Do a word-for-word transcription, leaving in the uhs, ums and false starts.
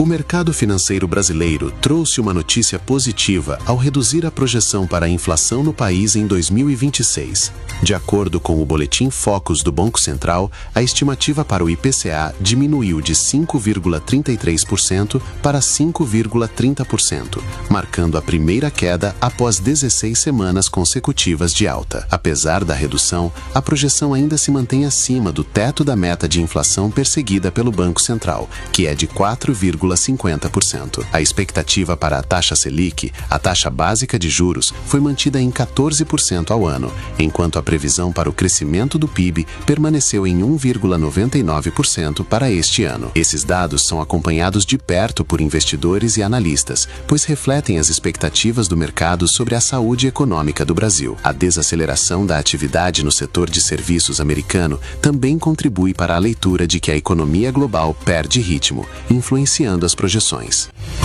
O mercado financeiro brasileiro trouxe uma notícia positiva ao reduzir a projeção para a inflação no país em dois mil e vinte e seis. De acordo com o Boletim Focus do Banco Central, a estimativa para o I P C A diminuiu de cinco vírgula trinta e três por cento para cinco vírgula trinta por cento, marcando a primeira queda após dezesseis semanas consecutivas de alta. Apesar da redução, a projeção ainda se mantém acima do teto da meta de inflação perseguida pelo Banco Central, que é de quatro vírgula cinquenta por cento. A expectativa para a taxa Selic, a taxa básica de juros, foi mantida em quatorze por cento ao ano, enquanto a previsão para o crescimento do P I B permaneceu em um vírgula noventa e nove por cento para este ano. Esses dados são acompanhados de perto por investidores e analistas, pois refletem as expectativas do mercado sobre a saúde econômica do Brasil. A desaceleração da atividade no setor de serviços americano também contribui para a leitura de que a economia global perde ritmo, influenciando as projeções.